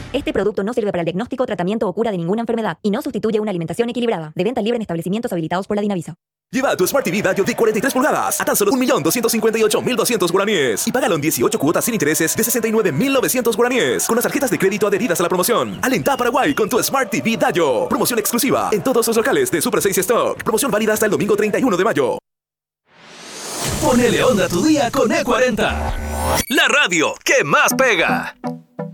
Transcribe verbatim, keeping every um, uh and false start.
Este producto no sirve para el diagnóstico, tratamiento o cura de ninguna enfermedad y no sustituye una alimentación equilibrada. De venta libre en establecimientos habilitados por la Dinavisa. Lleva tu Smart T V Dayo de cuarenta y tres pulgadas a tan solo un millón doscientos cincuenta y ocho mil doscientos guaraníes y págalo en dieciocho cuotas sin intereses de sesenta y nueve mil novecientos guaraníes con las tarjetas de crédito adheridas a la promoción. Alenta a Paraguay con tu Smart T V Dayo. Promoción exclusiva en todos los locales de Super seis Stock. Promoción válida hasta el domingo treinta y uno de mayo. Ponele onda a tu día con E cuarenta. La radio que más pega.